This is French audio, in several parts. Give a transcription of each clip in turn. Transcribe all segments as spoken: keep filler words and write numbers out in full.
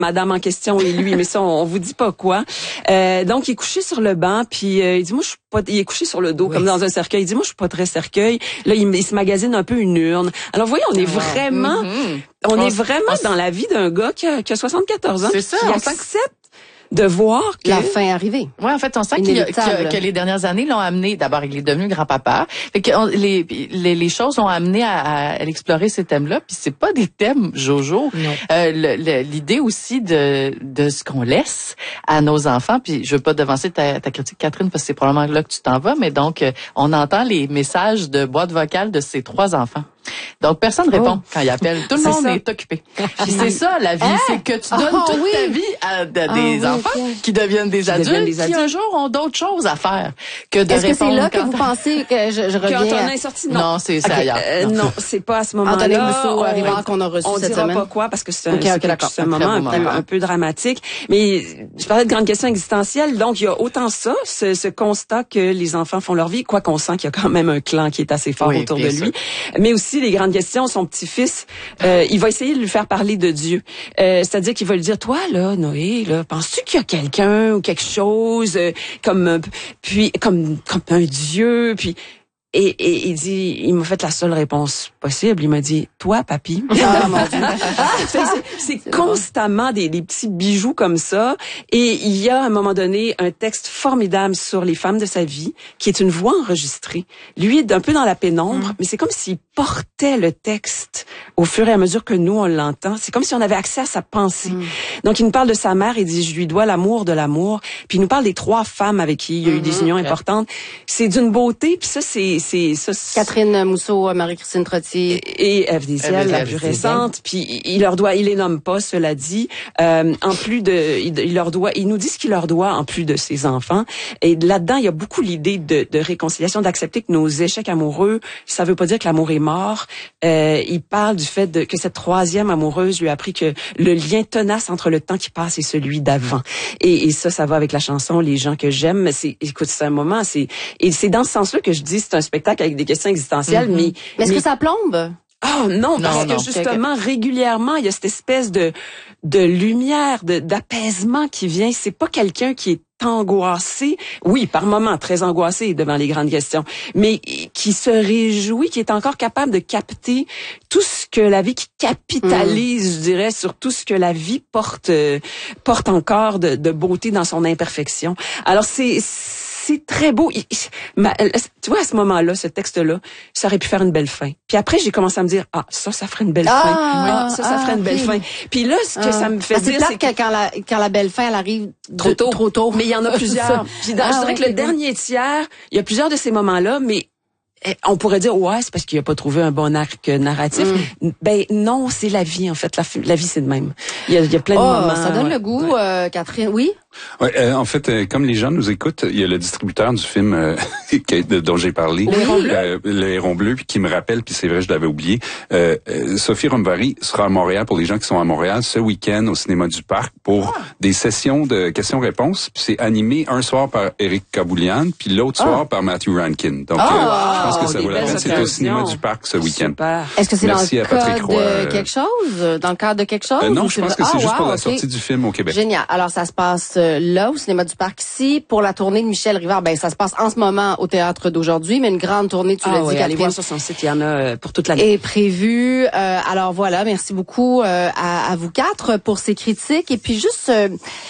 madame en question et lui, mais ça, on, on vous dit pas quoi. Euh, donc, il est couché sur le banc, puis euh, il dit, moi, je suis pas... Il est couché sur le dos, oui. comme dans un cercueil. Il dit, moi, je suis pas très cercueil. Là, il, il se magasine un peu une urne. Alors, vous voyez, on est wow. vraiment... Mm-hmm. On, on est vraiment on... dans la vie d'un gars qui a, qui a soixante-quatorze ans. C'est ça. Qui accepte de voir que... La fin arrivée. Oui, en fait, on sent qu'il a, que, que les dernières années l'ont amené... D'abord, il est devenu grand-papa. Fait que on, les, les, les choses l'ont amené à, à explorer ces thèmes-là. Puis c'est pas des thèmes Jojo. Euh, le, le, l'idée aussi de, de ce qu'on laisse à nos enfants. Puis je veux pas devancer ta, ta critique, Catherine, parce que c'est probablement là que tu t'en vas. Mais donc, on entend les messages de boîte vocale de ces trois enfants. Donc, personne ne répond oh. quand il appelle. Tout le monde ça. est occupé. Puis c'est ça, la vie. Hein? C'est que tu donnes oh, toute oui. ta vie à, à des ah, enfants oui, qui deviennent des qui adultes, deviennent des adultes qui un jour ont d'autres choses à faire que de Est-ce répondre. Est-ce que c'est là que vous pensez que je, je reviens? Qu'Antonin est sorti? Non, non c'est okay. ailleurs. Euh, non, non c'est pas à ce moment-là. Antonin Mousseau, Rivard, qu'on a reçu on cette dira semaine. pas quoi, parce que c'est un, okay, okay, c'est c'est un moment un peu, un peu dramatique. Mais je parlais de grandes questions existentielles. Donc, il y a autant ça, ce, ce constat que les enfants font leur vie, quoi qu'on sent qu'il y a quand même un clan qui est assez fort oui, autour de sûr. lui. Mais aussi, les grandes questions, son petit-fils, Euh, il va essayer de lui faire parler de Dieu. Euh, c'est-à-dire qu'il va lui dire, toi, là, Noé, là, penses-tu qu'il y a quelqu'un ou quelque chose euh, comme, euh, puis comme, comme un Dieu, puis... Et, et il dit, il m'a fait la seule réponse possible. Il m'a dit, toi, papy. Ah, mon Dieu. c'est, c'est, c'est constamment des, des petits bijoux comme ça. Et il y a à un moment donné un texte formidable sur les femmes de sa vie, qui est une voix enregistrée. Lui est un peu dans la pénombre, mm. mais c'est comme s'il portait le texte au fur et à mesure que nous on l'entend. C'est comme si on avait accès à sa pensée. Mm. Donc il nous parle de sa mère. Il dit, je lui dois l'amour de l'amour. Puis il nous parle des trois femmes avec qui il y a eu mm-hmm. des unions importantes. C'est d'une beauté. Puis ça, c'est C'est, ça, c'est... Catherine Mousseau, Marie-Christine Trottier et Ève Désiel, la plus récente. Puis il leur doit, il les nomme pas, cela dit. Euh, en plus de, il, il leur doit, il nous dit ce qu'il leur doit en plus de ses enfants. Et là-dedans, il y a beaucoup l'idée de, de réconciliation, d'accepter que nos échecs amoureux, ça veut pas dire que l'amour est mort. Euh, il parle du fait de, que cette troisième amoureuse lui a appris que le lien tenace entre le temps qui passe et celui d'avant. Et, et ça, ça va avec la chanson Les gens que j'aime. Mais c'est, écoute, c'est un moment, c'est, et c'est dans ce sens-là que je dis, c'est un spectacle avec des questions existentielles, mm-hmm. mais... Mais est-ce mais... que ça plombe? Oh non, non parce non. que justement, okay. régulièrement, il y a cette espèce de de lumière, de d'apaisement qui vient. C'est pas quelqu'un qui est angoissé, oui, par moments très angoissé devant les grandes questions, mais qui se réjouit, qui est encore capable de capter tout ce que la vie, qui capitalise, mmh. je dirais, sur tout ce que la vie porte euh, porte encore de, de beauté dans son imperfection. Alors c'est c'est très beau. Ma, tu vois, à ce moment-là, ce texte-là, ça aurait pu faire une belle fin. Puis après, j'ai commencé à me dire, ah, ça, ça ferait une belle ah, fin. Ah, ça, ça ah, ferait une belle okay. fin. Puis là, ce que ah. ça me fait ah, dire, c'est que quand la, quand la belle fin, elle arrive trop de, tôt. trop tôt. Mais il y en a plusieurs. Puis dans, ah, je dirais ouais, que le dernier tiers, il y a plusieurs de ces moments-là, mais on pourrait dire, ouais, c'est parce qu'il a pas trouvé un bon arc narratif. Mm. Ben non, c'est la vie, en fait. La, la vie, c'est de même. Il y a, il y a plein oh, de moments. Ça donne ouais. le goût, ouais. euh, Catherine. Oui? Ouais, euh, en fait, euh, comme les gens nous écoutent, il y a le distributeur du film euh, de, dont j'ai parlé, le Héron Bleu, euh, le Héron Bleu, puis qui me rappelle, puis c'est vrai, je l'avais oublié. Euh, euh, Sophie Romvary sera à Montréal pour les gens qui sont à Montréal ce week-end au cinéma du Parc pour ah. des sessions de questions-réponses. Puis c'est animé un soir par Éric Kaboulian, puis l'autre ah. soir par Matthew Rankin. Donc, ah, euh, je pense que ça vaut la peine. C'est au cinéma du Parc ce week-end. Super. Est-ce que c'est Merci dans le cadre Roy, de quelque chose, dans le cadre de quelque chose? Euh, non, je pense que c'est ah, juste wow, pour la okay. sortie du film au Québec. Génial. Alors ça se passe là au cinéma du Parc ici. Pour la tournée de Michel Rivard, ben ça se passe en ce moment au théâtre d'aujourd'hui, mais une grande tournée, tu ah, l'as oui, dit, allez voir sur son site, il y en a pour toute l'année. Est prévue. Euh, alors voilà, merci beaucoup euh, à, à vous quatre pour ces critiques. Et puis juste euh,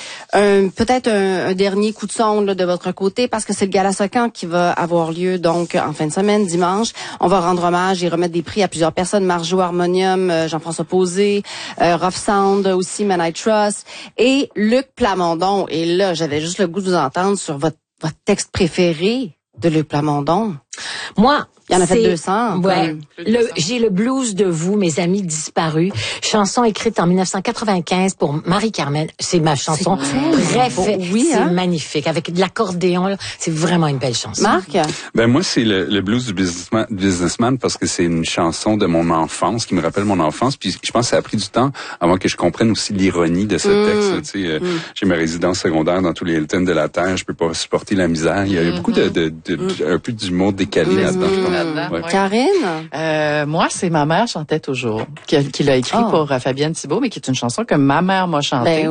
un, peut-être un, un dernier coup de sonde là, de votre côté, parce que c'est le Gala Socan qui va avoir lieu donc en fin de semaine, dimanche. On va rendre hommage et remettre des prix à plusieurs personnes. Marjo Harmonium, euh, Jean-François Posé, euh, Rough Sound aussi, Man I Trust, et Luc Plamondon. Et là, j'avais juste le goût de vous entendre sur votre, votre texte préféré de Luc Plamondon. Moi, il y en a fait deux cents. Ouais. Le, j'ai le blues de vous, mes amis disparus. Chanson écrite en dix-neuf cent quatre-vingt-quinze pour Marie-Carmen. C'est ma chanson préférée. Oui, c'est hein? magnifique. Avec de l'accordéon, là. C'est vraiment une belle chanson. Marc? Ben, moi, c'est le, le blues du businessman, businessman parce que c'est une chanson de mon enfance qui me rappelle mon enfance. Puis je pense que ça a pris du temps avant que je comprenne aussi l'ironie de ce mmh. texte. Tu sais, mmh. j'ai ma résidence secondaire dans tous les Hilton de la Terre. Je peux pas supporter la misère. Il y a, il y a beaucoup de, de, de, de un peu d'humour décalé Mmh. là-dedans, je pense. Là-dedans, Ouais. ouais. Karine? Euh, moi, c'est Ma mère chantait toujours, qui, qui l'a écrit Oh. pour euh, Fabienne Thibault, mais qui est une chanson que ma mère m'a chantée. Ben